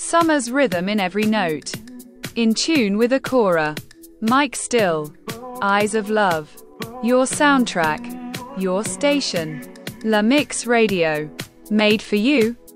Summer's rhythm in every note. In tune with Akora. Mike Still. Eyes of Love. Your soundtrack. Your station. La Mix Radio. Made for you.